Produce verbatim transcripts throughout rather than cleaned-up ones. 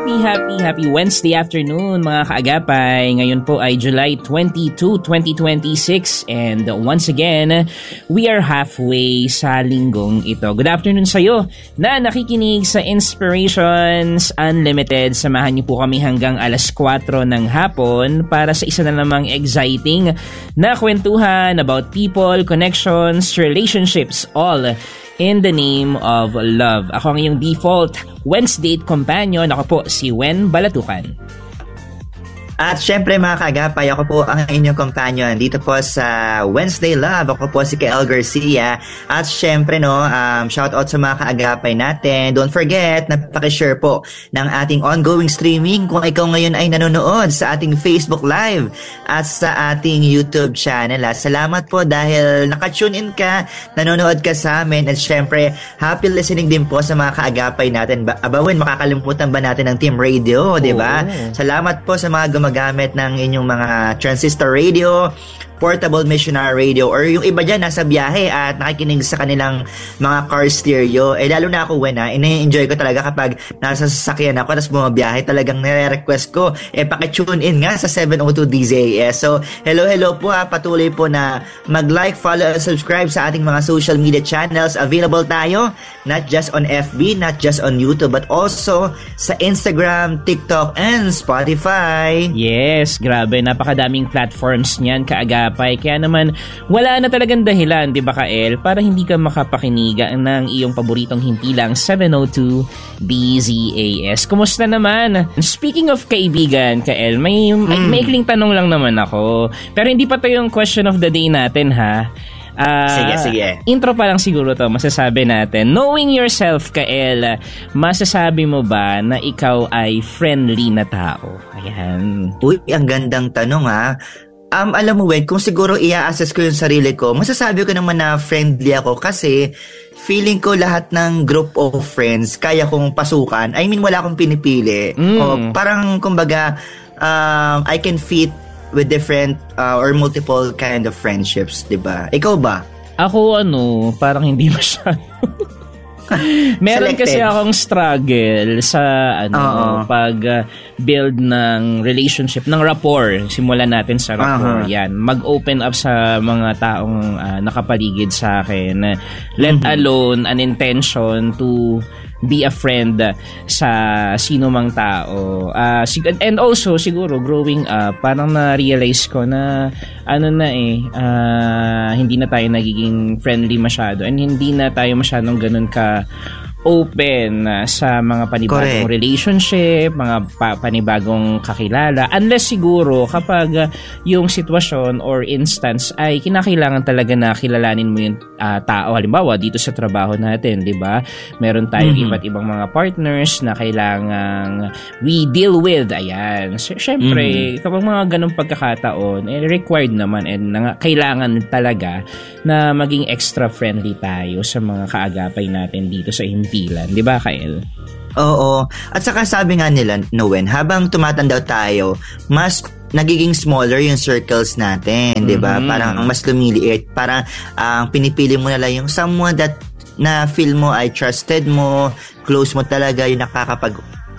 Happy, happy, happy Wednesday afternoon mga kaagapay. Ngayon po ay July twenty-second, twenty twenty-six and once again, we are halfway sa linggong ito. Good afternoon sa iyo na nakikinig sa Inspirations Unlimited. Samahan niyo po kami hanggang alas kwatro ng hapon para sa isa na namang exciting na kwentuhan about people, connections, relationships, all in the name of love. Ako ang iyong default Wednesday companion. Ako po si Wen Balatukan. At syempre mga kaagapay, ako po ang inyong companion dito po sa Wednesday Love. Ako po si Kael Garcia. At syempre no, um, shout out sa mga kaagapay natin. Don't forget, napaki-share po ng ating ongoing streaming kung ikaw ngayon ay nanonood sa ating Facebook Live at sa ating YouTube channel. Salamat po dahil naka-tune in ka, nanonood ka sa amin. At syempre, happy listening din po sa mga kaagapay natin. Abawin, makakalimutan ba natin ng Team Radio, di ba? Oh. Salamat po sa mga gumagawa gamit ng inyong mga transistor radio, portable missionary radio, or yung iba dyan nasa biyahe at nakikinig sa kanilang mga car stereo. Eh lalo na ako, Wen, ha, ina-enjoy ko talaga kapag nasa sasakyan ako tapos bumabiyahe, talagang nire-request ko, eh paki-tune in nga sa seven oh two D Z A S. So, hello, hello po ha, patuloy po na mag-like, follow, and subscribe sa ating mga social media channels. Available tayo, not just on F B, not just on YouTube, but also sa Instagram, TikTok, and Spotify. Yes, grabe, napakadaming platforms niyan, kaagap. Kaya naman, wala na talagang dahilan, di ba Kael, para hindi ka makapakinig ng iyong paboritong hintilang seven oh two D Z A S. Kumusta naman? Speaking of kaibigan, Kael, may, mm. may maikling tanong lang naman ako. Pero hindi pa to yung question of the day natin, ha? Uh, sige, sige. Intro pa lang siguro to, masasabi natin. Knowing yourself, Kael, masasabi mo ba na ikaw ay friendly na tao? Ayan. Uy, ang gandang tanong, ha? Um, alam mo, Wed, kung siguro i-assess ko yung sarili ko, masasabi ko naman na friendly ako kasi feeling ko lahat ng group of friends kaya kong pasukan. I mean, wala akong pinipili. Mm. O, parang, kumbaga, um, I can fit with different uh, or multiple kind of friendships, diba? Ikaw ba? Ako, ano, parang hindi masyado. Meron Selected. Kasi akong struggle sa ano uh-huh. pag uh, build ng relationship, ng rapport. Simulan natin sa rapport. Uh-huh. Yan, mag-open up sa mga taong uh, nakapaligid sa akin. Let uh-huh. alone an intention to be a friend sa sino mang tao. Uh, and also, siguro, growing up, parang na-realize ko na, ano na eh, uh, hindi na tayo nagiging friendly masyado and hindi na tayo masyadong ganun ka open uh, sa mga panibagong Correct. Relationship, mga pa- panibagong kakilala. Unless siguro kapag uh, yung sitwasyon or instance ay kinakailangan talaga na kilalanin mo yung uh, tao. Halimbawa, dito sa trabaho natin, di ba? Meron tayong mm-hmm. iba't ibang mga partners na kailangang we deal with. Ayan. So, syempre, mm-hmm. kapag mga ganong pagkakataon, eh, required naman and na, kailangan talaga na maging extra friendly tayo sa mga kaagapay natin dito sa himpilan. Di ba, Kael? Oo. At saka sabi nga nila, Noen, habang tumatanda tayo, mas nagiging smaller yung circles natin, mm-hmm. di ba? Parang mas lumiliit. Parang ang uh, pinipili mo na lang yung someone that na feel mo ay trusted mo, close mo talaga, yung nakakapag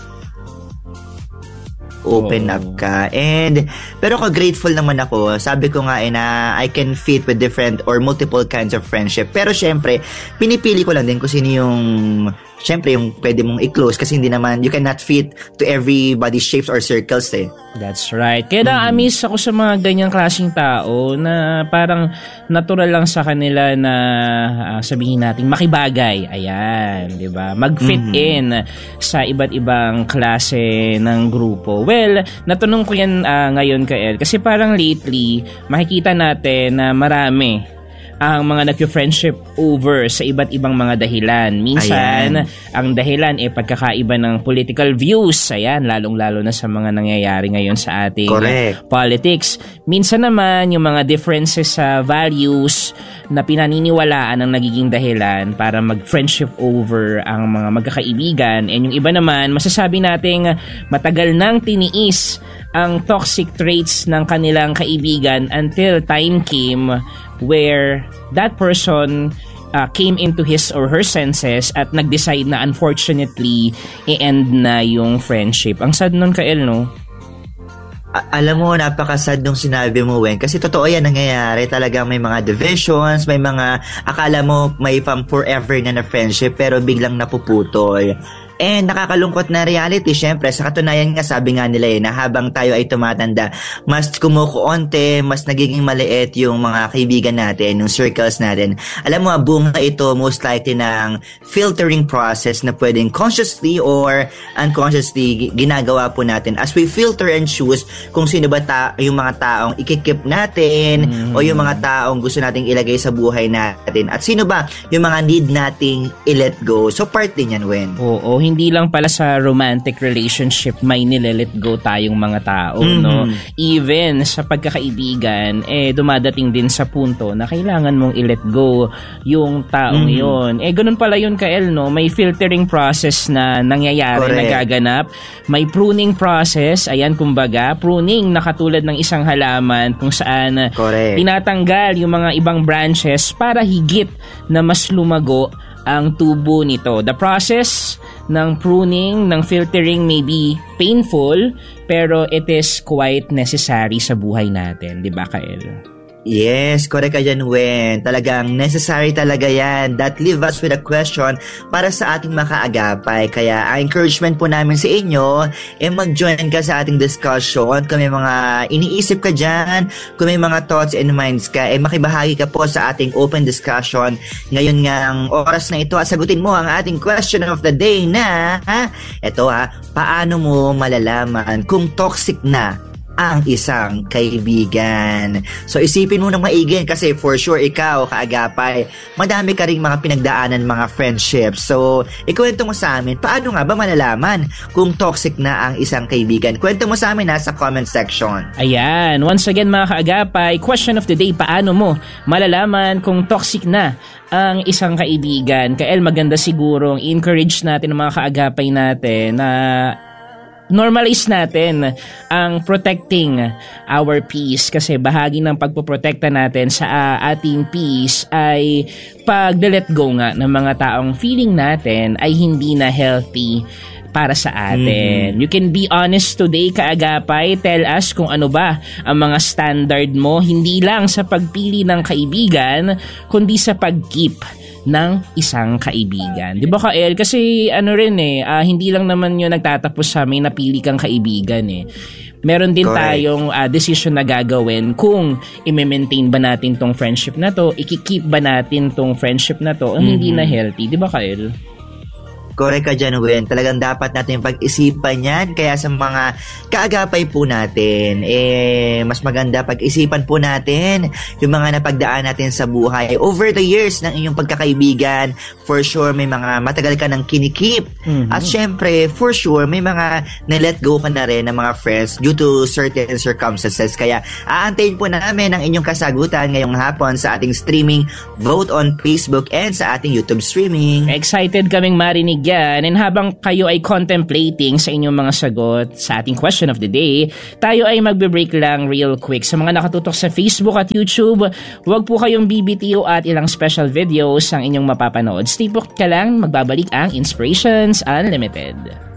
open oh. up ka. And pero ako grateful naman ako. Sabi ko nga eh na I can fit with different or multiple kinds of friendship. Pero syempre, pinipili ko lang din kung sino yung syempre yung pwede mong i-close kasi hindi naman, you cannot fit to everybody's shapes or circles eh. That's right. Kaya na-amaze ako sa mga ganyang klaseng tao na parang natural lang sa kanila na uh, sabihin natin makibagay. Ayan, di ba? Mag-fit mm-hmm. in sa iba't ibang klase ng grupo. Well, natanong ko yan uh, ngayon, Kael, kasi parang lately makikita natin na marami ang mga nagka-friendship over sa iba't ibang mga dahilan. Minsan, ayan. Ang dahilan ay eh, pagkakaiba ng political views. Ayan, lalong-lalo na sa mga nangyayari ngayon sa ating Correct. Politics. Minsan naman, yung mga differences sa values na pinaniniwalaan ang nagiging dahilan para mag-friendship over ang mga magkakaibigan. And yung iba naman, masasabi nating matagal nang tiniis ang toxic traits ng kanilang kaibigan until time came where that person uh, came into his or her senses at nag-decide na unfortunately i-end na yung friendship. Ang sad nun, Kael, no? A- alam mo, napakasad nung sinabi mo, Wen. Kasi totoo yan nangyayari. Talagang may mga divisions, may mga, akala mo may from forever na na friendship, pero biglang napuputol. And nakakalungkot na reality, syempre, sa katunayan nga, sabi nga nila eh, na habang tayo ay tumatanda, mas kumukuonte, mas nagiging maliit yung mga kaibigan natin, yung circles natin. Alam mo, bunga ito most likely ng filtering process na pwedeng consciously or unconsciously ginagawa po natin as we filter and choose kung sino ba ta- yung mga taong ikikip natin mm. o yung mga taong gusto nating ilagay sa buhay natin. At sino ba yung mga need nating i-let go. So, part din yan, Wen. Oo, hindi lang pala sa romantic relationship may nilelet go tayong mga tao, mm-hmm. no? Even sa pagkakaibigan, eh, dumadating din sa punto na kailangan mong i-let go yung taong mm-hmm. yon. Eh, ganun pala yun, Kael, no? May filtering process na nangyayari, Correct. Nagaganap. May pruning process, ayan, kumbaga, pruning na katulad ng isang halaman kung saan Correct. Tinatanggal yung mga ibang branches para higit na mas lumago ang tubo nito. The process ng pruning, ng filtering may be painful, pero it is quite necessary sa buhay natin. Di ba, Kael? Yes, correct ka dyan, Wen. Talagang necessary talaga yan. That leave us with a question para sa ating makaagapay. Kaya ang encouragement po namin sa inyo, eh mag-join ka sa ating discussion. Kung may mga iniisip ka dyan, kung may mga thoughts and minds ka, eh makibahagi ka po sa ating open discussion. Ngayon ngang oras na ito at sagutin mo ang ating question of the day na, ha? Ito ha, paano mo malalaman kung toxic na ang isang kaibigan? So isipin mo nang maigi kasi for sure ikaw, kaagapay, madami ka ring mga pinagdaanan, mga friendships. So ikwento mo sa amin, paano nga ba malalaman kung toxic na ang isang kaibigan? Kwento mo sa amin na sa comment section. Ayan, once again mga kaagapay, question of the day, paano mo malalaman kung toxic na ang isang kaibigan? Kael, maganda sigurong i-encourage natin ang mga kaagapay natin na normalize natin ang protecting our peace kasi bahagi ng pagpoprotekta natin sa uh, ating peace ay pag-let go nga ng mga taong feeling natin ay hindi na healthy para sa atin. Mm-hmm. You can be honest today, kaagapay. Tell us kung ano ba ang mga standard mo, hindi lang sa pagpili ng kaibigan, kundi sa pag-keep ng isang kaibigan. Di ba, Kael? Kasi ano rin eh, uh, hindi lang naman yun nagtatapos sa may napili kang kaibigan eh. Meron din Correct. Tayong uh, decision na gagawin kung i-maintain ba natin tong friendship na to, ikikeep ba natin tong friendship na to, ang mm-hmm. hindi na healthy. Di ba, Kael? Correct ka dyan, Wen. Talagang dapat natin pag-isipan yan. Kaya sa mga kaagapay po natin, eh, mas maganda pag-isipan po natin yung mga napagdaan natin sa buhay. Over the years ng inyong pagkakaibigan, for sure, may mga matagal ka ng kinikip. Mm-hmm. At syempre, for sure, may mga na-let go ka na rin ng mga friends due to certain circumstances. Kaya, aantayin po namin ang inyong kasagutan ngayong hapon sa ating streaming Vote on Facebook and sa ating YouTube streaming. Excited kaming marinig yan. And habang kayo ay contemplating sa inyong mga sagot sa ating question of the day, tayo ay magbe-break lang real quick. Sa mga nakatutok sa Facebook at YouTube, huwag po kayong B B T O at ilang special videos ang inyong mapapanood. Stay put ka lang, magbabalik ang Inspirations Unlimited.